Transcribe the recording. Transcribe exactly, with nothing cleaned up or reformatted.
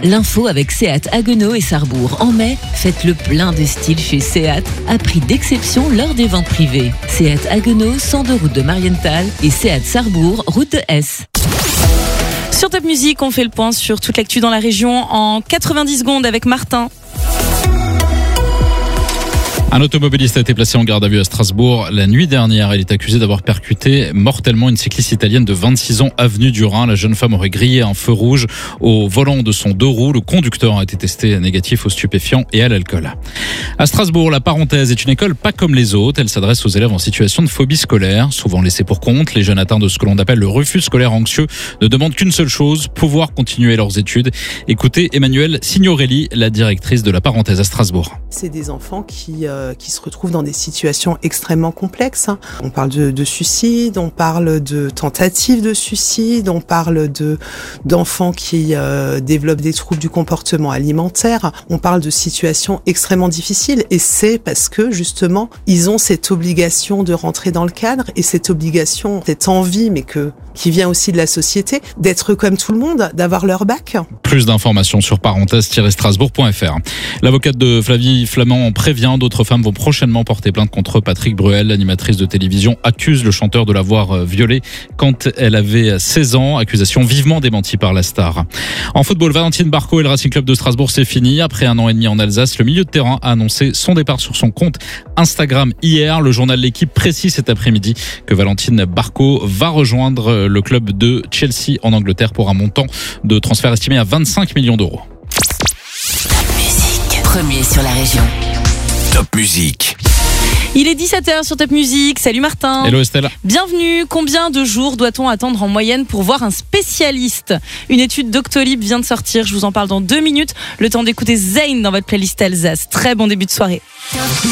L'info avec Seat Haguenau et Sarrebourg. En mai, faites le plein de style chez Seat à prix d'exception lors des ventes privées. Seat Haguenau, cent deux route de Marienthal et Seat Sarrebourg, route de Hesse. Sur Top Music, on fait le point sur toute l'actu dans la région en quatre-vingt-dix secondes avec Martin. Un automobiliste a été placé en garde à vue à Strasbourg la nuit dernière. Il est accusé d'avoir percuté mortellement une cycliste italienne de vingt-six ans avenue du Rhin. La jeune femme aurait grillé un feu rouge au volant de son deux roues. Le conducteur a été testé négatif aux stupéfiants et à l'alcool. À Strasbourg, la Parenthèse est une école pas comme les autres. Elle s'adresse aux élèves en situation de phobie scolaire, souvent laissés pour compte. Les jeunes atteints de ce que l'on appelle le refus scolaire anxieux ne demandent qu'une seule chose, pouvoir continuer leurs études. Écoutez Emmanuelle Signorelli, la directrice de la Parenthèse à Strasbourg. C'est des enfants qui euh, qui se retrouvent dans des situations extrêmement complexes. On parle de, de suicide, on parle de tentatives de suicide, on parle de d'enfants qui euh, développent des troubles du comportement alimentaire. On parle de situations extrêmement difficiles et c'est parce que justement ils ont cette obligation de rentrer dans le cadre et cette obligation, cette envie, mais que qui vient aussi de la société, d'être comme tout le monde, d'avoir leur bac. Plus d'informations sur parenthèse tiret strasbourg point f r. L'avocate de Flavie Flamand en prévient, d'autres femmes vont prochainement porter plainte contre Patrick Bruel. L'animatrice de télévision accuse le chanteur de l'avoir violée quand elle avait seize ans. Accusation vivement démentie par la star. En football, Valentine Barco et le Racing Club de Strasbourg, c'est fini. Après un an et demi en Alsace, le milieu de terrain a annoncé son départ sur son compte Instagram hier. Le journal L'Équipe précise cet après-midi que Valentine Barco va rejoindre le club de Chelsea en Angleterre pour un montant de transfert estimé à vingt-cinq millions d'euros. Top Music, premier sur la région. Top Music. Il est dix-sept heures sur Top Music. Salut Martin. Hello Estelle. Bienvenue. Combien de jours doit-on attendre en moyenne pour voir un spécialiste ? Une étude Doctolib vient de sortir. Je vous en parle dans deux minutes. Le temps d'écouter Zayn dans votre playlist Alsace. Très bon début de soirée.